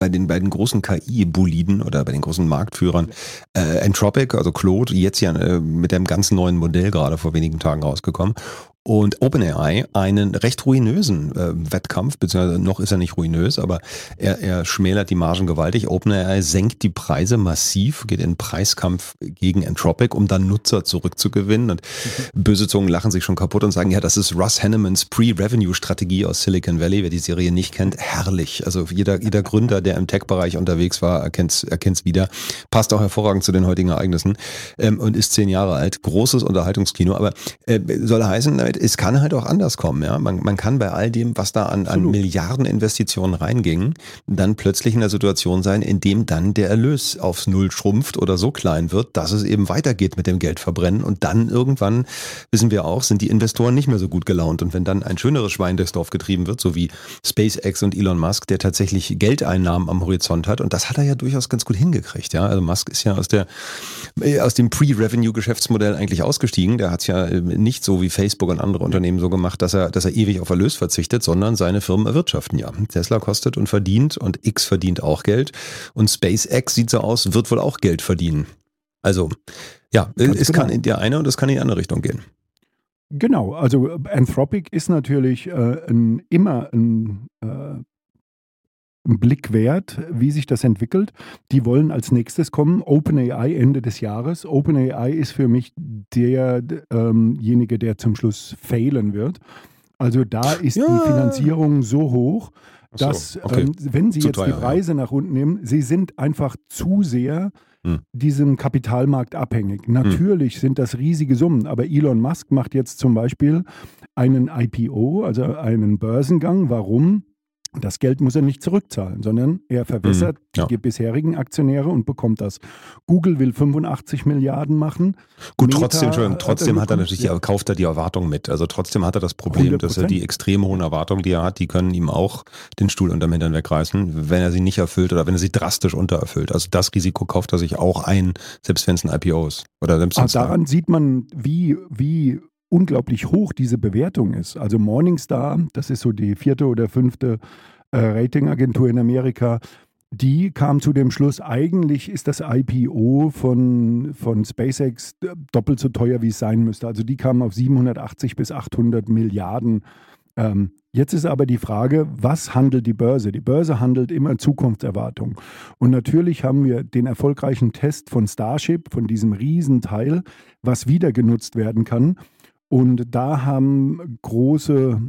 bei den beiden großen KI-Boliden oder bei den großen Marktführern, Anthropic, also Claude, jetzt ja mit dem ganz neuen Modell gerade vor wenigen Tagen rausgekommen. Und OpenAI einen recht ruinösen Wettkampf, beziehungsweise noch ist er nicht ruinös, aber er schmälert die Margen gewaltig. OpenAI senkt die Preise massiv, geht in den Preiskampf gegen Anthropic, um dann Nutzer zurückzugewinnen. Und böse Zungen lachen sich schon kaputt und sagen, ja, das ist Russ Hannemans Pre-Revenue-Strategie aus Silicon Valley. Wer die Serie nicht kennt, herrlich. Also jeder Gründer, der im Tech-Bereich unterwegs war, erkennt's wieder. Passt auch hervorragend zu den heutigen Ereignissen und ist 10 Jahre alt. Großes Unterhaltungskino, aber soll heißen, es kann halt auch anders kommen. Ja? Man kann bei all dem, was da an Milliardeninvestitionen reinging, dann plötzlich in der Situation sein, in dem dann der Erlös aufs Null schrumpft oder so klein wird, dass es eben weitergeht mit dem Geldverbrennen. Und dann irgendwann, wissen wir auch, sind die Investoren nicht mehr so gut gelaunt. Und wenn dann ein schöneres Schwein durchs Dorf getrieben wird, so wie SpaceX und Elon Musk, der tatsächlich Geldeinnahmen am Horizont hat, und das hat er ja durchaus ganz gut hingekriegt. Ja? Also Musk ist ja aus dem Pre-Revenue-Geschäftsmodell eigentlich ausgestiegen. Der hat es ja nicht so wie Facebook und andere Unternehmen so gemacht, dass er ewig auf Erlös verzichtet, sondern seine Firmen erwirtschaften ja. Tesla kostet und verdient und X verdient auch Geld und SpaceX sieht so aus, wird wohl auch Geld verdienen. Also ja, es kann in die eine und es kann in die andere Richtung gehen. Genau, also Anthropic ist natürlich immer ein Blick wert, wie sich das entwickelt. Die wollen als nächstes kommen, OpenAI Ende des Jahres. OpenAI ist für mich derjenige, der zum Schluss failen wird. Also da ist die Finanzierung so hoch, dass wenn Sie jetzt teuer, die Preise nach unten nehmen, sie sind einfach zu sehr diesem Kapitalmarkt abhängig. Natürlich sind das riesige Summen, aber Elon Musk macht jetzt zum Beispiel einen IPO, also einen Börsengang. Warum? Das Geld muss er nicht zurückzahlen, sondern er verwässert die bisherigen Aktionäre und bekommt das. Google will 85 Milliarden machen. Gut, trotzdem hat er natürlich, kauft er die Erwartung mit. Also trotzdem hat er das Problem, 100%. Dass er die extrem hohen Erwartungen, die er hat, die können ihm auch den Stuhl unterm Hintern wegreißen, wenn er sie nicht erfüllt oder wenn er sie drastisch untererfüllt. Also das Risiko kauft er sich auch ein, selbst wenn es ein IPO ist. Oder selbst daran sieht man, wie unglaublich hoch diese Bewertung ist. Also Morningstar, das ist so die 4. oder 5. Ratingagentur in Amerika, die kam zu dem Schluss, eigentlich ist das IPO von SpaceX doppelt so teuer, wie es sein müsste. Also die kamen auf 780 bis 800 Milliarden. Jetzt ist aber die Frage, was handelt die Börse? Die Börse handelt immer Zukunftserwartung. Und natürlich haben wir den erfolgreichen Test von Starship, von diesem Riesenteil, was wieder genutzt werden kann. Und da haben große,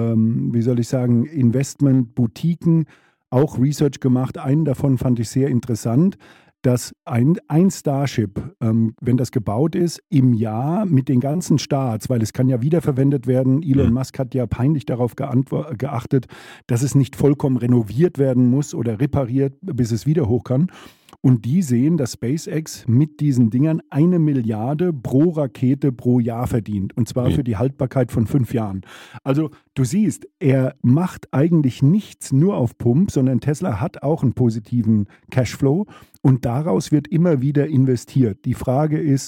Investmentboutiquen auch Research gemacht. Einen davon fand ich sehr interessant, dass ein Starship, wenn das gebaut ist, im Jahr mit den ganzen Starts, weil es kann ja wiederverwendet werden, Elon Musk hat ja peinlich darauf geachtet, dass es nicht vollkommen renoviert werden muss oder repariert, bis es wieder hoch kann. Und die sehen, dass SpaceX mit diesen Dingern 1 Milliarde pro Rakete pro Jahr verdient. Und zwar für die Haltbarkeit von 5 Jahren. Also du siehst, er macht eigentlich nichts nur auf Pump, sondern Tesla hat auch einen positiven Cashflow. Und daraus wird immer wieder investiert. Die Frage ist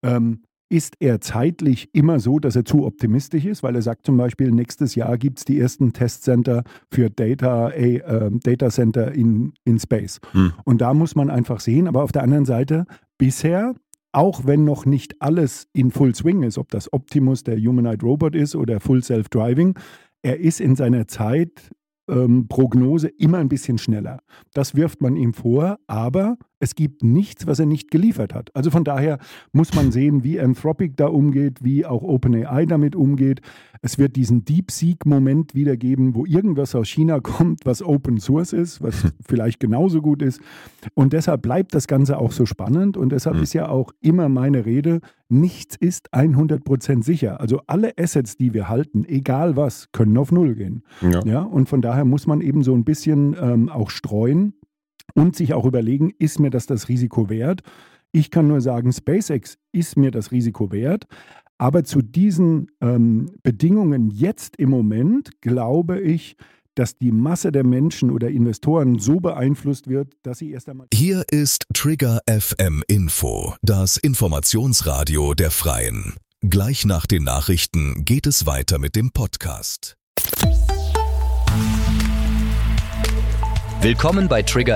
er zeitlich immer so, dass er zu optimistisch ist? Weil er sagt zum Beispiel, nächstes Jahr gibt es die ersten Testcenter für Data Center in Space. Und da muss man einfach sehen, aber auf der anderen Seite, bisher, auch wenn noch nicht alles in Full Swing ist, ob das Optimus der Humanoid Robot ist oder Full Self-Driving, er ist in seiner Prognose immer ein bisschen schneller. Das wirft man ihm vor, aber es gibt nichts, was er nicht geliefert hat. Also von daher muss man sehen, wie Anthropic da umgeht, wie auch OpenAI damit umgeht. Es wird diesen DeepSeek-Moment wieder geben, wo irgendwas aus China kommt, was Open Source ist, was vielleicht genauso gut ist. Und deshalb bleibt das Ganze auch so spannend. Und deshalb ist ja auch immer meine Rede, nichts ist 100% sicher. Also alle Assets, die wir halten, egal was, können auf Null gehen. Ja, und von daher muss man eben so ein bisschen auch streuen und sich auch überlegen, ist mir das Risiko wert? Ich kann nur sagen, SpaceX ist mir das Risiko wert. Aber zu diesen Bedingungen jetzt im Moment glaube ich, dass die Masse der Menschen oder Investoren so beeinflusst wird, dass sie erst einmal... Hier ist Trigger FM Info, das Informationsradio der Freien. Gleich nach den Nachrichten geht es weiter mit dem Podcast. Willkommen bei Trigger